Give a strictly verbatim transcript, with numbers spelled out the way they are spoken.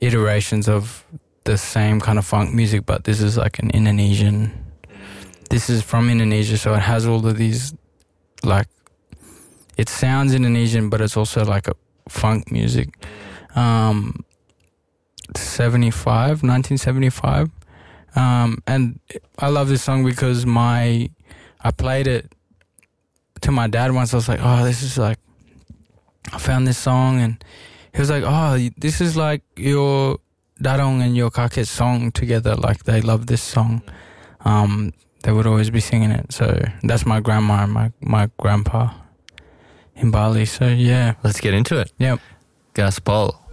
iterations of the same kind of funk music, but this is like an Indonesian. This is from Indonesia, so it has all of these, like, it sounds Indonesian, but it's also like a funk music. Um, seventy-five, nineteen seventy-five. Um, and I love this song because my, I played it to my dad once. I was like, oh, this is like, I found this song, and he was like, oh, this is like your Darong and your Kakek song together. Like, they love this song. Um, they would always be singing it. So that's my grandma and my, my grandpa in Bali. So yeah. Let's get into it. Yep. Gaspol.